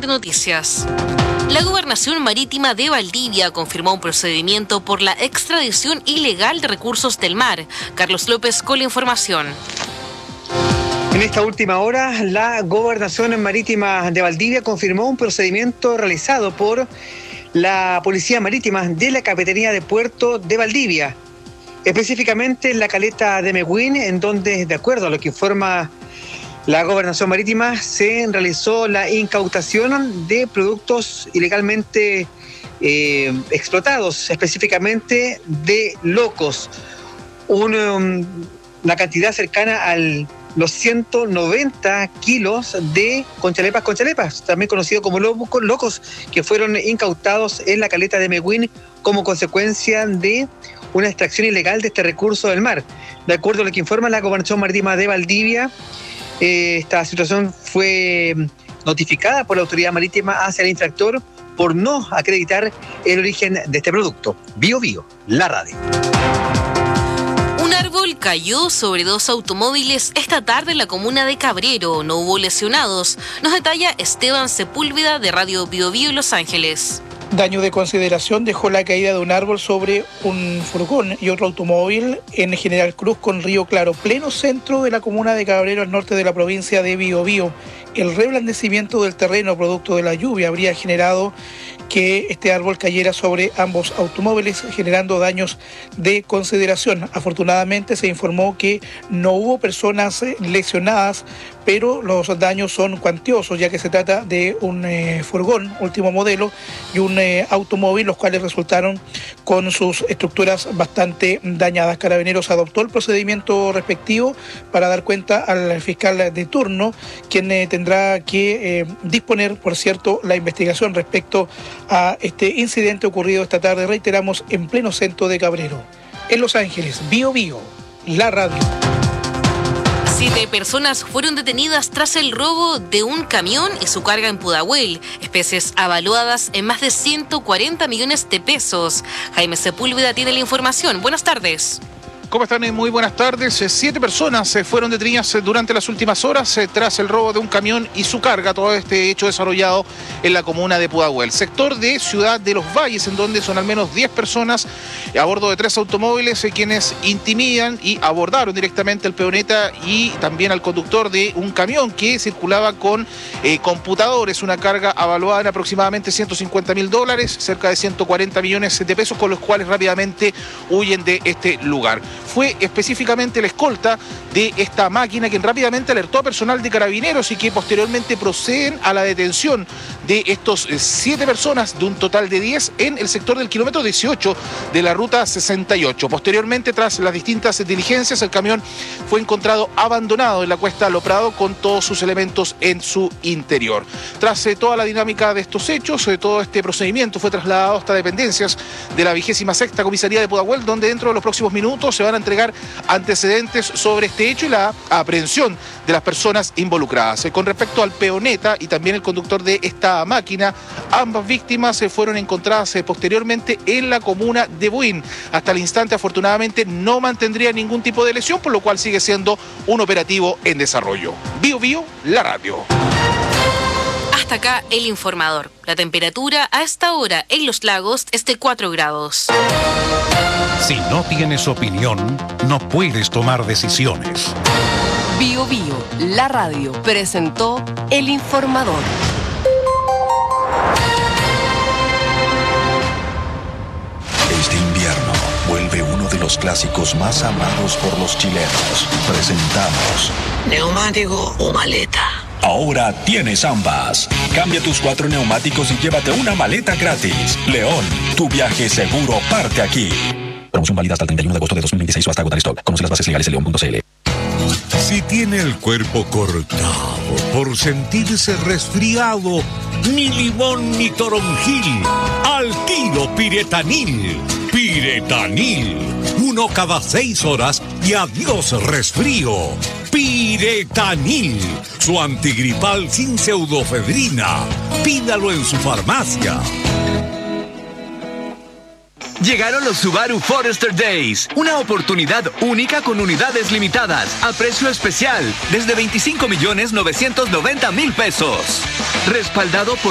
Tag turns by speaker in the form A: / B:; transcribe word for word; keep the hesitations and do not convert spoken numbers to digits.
A: de noticias. La Gobernación Marítima de Valdivia confirmó un procedimiento por la extradición ilegal de recursos del mar. Carlos López con la información.
B: En esta última hora, la Gobernación Marítima de Valdivia confirmó un procedimiento realizado por la Policía Marítima de la Capitanía de Puerto de Valdivia, específicamente en la caleta de Mehuín, en donde, de acuerdo a lo que informa la Gobernación Marítima, se realizó la incautación de productos ilegalmente eh, explotados, específicamente de locos, un, um, una cantidad cercana al los ciento noventa kilos de conchalepas conchalepas, también conocido como locos, que fueron incautados en la caleta de Mehuín como consecuencia de una extracción ilegal de este recurso del mar. De acuerdo a lo que informa la Gobernación Marítima de Valdivia, eh, esta situación fue notificada por la autoridad marítima hacia el infractor por no acreditar el origen de este producto. Bio Bio, la radio.
A: Un árbol cayó sobre dos automóviles esta tarde en la comuna de Cabrero. No hubo lesionados. Nos detalla Esteban Sepúlveda de Radio Bio Bio Los Ángeles.
C: Daño de consideración dejó la caída de un árbol sobre un furgón y otro automóvil en General Cruz con Río Claro, pleno centro de la comuna de Cabrero, al norte de la provincia de Biobío. El reblandecimiento del terreno producto de la lluvia habría generado que este árbol cayera sobre ambos automóviles, generando daños de consideración. Afortunadamente se informó que no hubo personas lesionadas, pero los daños son cuantiosos, ya que se trata de un eh, furgón último modelo y un eh, automóvil, los cuales resultaron con sus estructuras bastante dañadas. Carabineros adoptó el procedimiento respectivo para dar cuenta al fiscal de turno, quien eh, tendrá que eh, disponer, por cierto, la investigación respecto a este incidente ocurrido esta tarde, reiteramos, en pleno centro de Cabrero. En Los Ángeles, Bio Bio, la radio.
A: Siete personas fueron detenidas tras el robo de un camión y su carga en Pudahuel, especies avaluadas en más de ciento cuarenta millones de pesos. Jaime Sepúlveda tiene la información. Buenas tardes.
D: ¿Cómo están? Muy buenas tardes. Siete personas fueron detenidas durante las últimas horas tras el robo de un camión y su carga, todo este hecho desarrollado en la comuna de Pudahuel, sector de Ciudad de los Valles, en donde son al menos diez personas a bordo de tres automóviles quienes intimidan y abordaron directamente al peoneta y también al conductor de un camión que circulaba con eh, computadores, una carga avaluada en aproximadamente ciento cincuenta mil dólares, cerca de ciento cuarenta millones de pesos, con los cuales rápidamente huyen de este lugar. Fue específicamente la escolta de esta máquina quien rápidamente alertó a personal de Carabineros y que posteriormente proceden a la detención de estos siete personas, de un total de diez, en el sector del kilómetro dieciocho de la ruta sesenta y ocho. Posteriormente, tras las distintas diligencias, el camión fue encontrado abandonado en la cuesta Lo Prado con todos sus elementos en su interior. Tras eh, toda la dinámica de estos hechos, eh, todo este procedimiento fue trasladado hasta dependencias de la vigésima sexta comisaría de Pudahuel, donde dentro de los próximos minutos se van a entregar antecedentes sobre este hecho y la aprehensión de las personas involucradas. Con respecto al peoneta y también el conductor de esta máquina, ambas víctimas se fueron encontradas posteriormente en la comuna de Buin. Hasta el instante, afortunadamente, no mantendría ningún tipo de lesión, por lo cual sigue siendo un operativo en desarrollo. Bio Bio, la radio.
A: Hasta acá el informador. La temperatura a esta hora en Los Lagos es de cuatro grados.
E: Si no tienes opinión, no puedes tomar decisiones.
F: Bio Bio, la radio, presentó El Informador.
G: Este invierno vuelve uno de los clásicos más amados por los chilenos. Presentamos
H: ¿neumático o maleta?
G: Ahora tienes ambas. Cambia tus cuatro neumáticos y llévate una maleta gratis. León, tu viaje seguro parte aquí. Promoción válida hasta el treinta y uno de agosto de dos mil veintiséis o hasta agotar stock. Conoce las bases legales en león punto c l.
E: Si tiene el cuerpo cortado por sentirse resfriado, ni limón ni toronjil, al tiro Piretanil. Piretanil, uno cada seis horas y adiós resfrío. Piretanil, su antigripal sin pseudofedrina. Pídalo en su farmacia.
I: Llegaron los Subaru Forester Days, una oportunidad única con unidades limitadas, a precio especial, desde veinticinco millones novecientos noventa mil pesos. Respaldado por